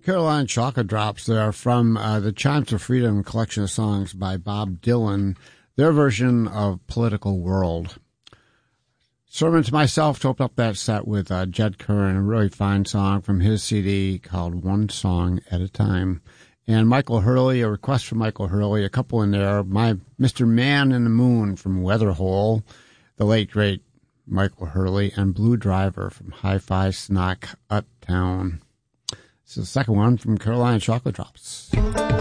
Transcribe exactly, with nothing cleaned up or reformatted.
Carolina Chocolate Drops. They are from uh, the Chimes of Freedom collection of songs by Bob Dylan, their version of Political World. Sermon to Myself to open up that set with uh, Jed Curran, a really fine song from his C D called One Song at a Time. And Michael Hurley, a request from Michael Hurley, a couple in there. My Mister Man in the Moon from Weatherhole, the late, great Michael Hurley, and Blue Driver from Hi-Fi Snack Uptown. This is the second one from Carolina Chocolate Drops.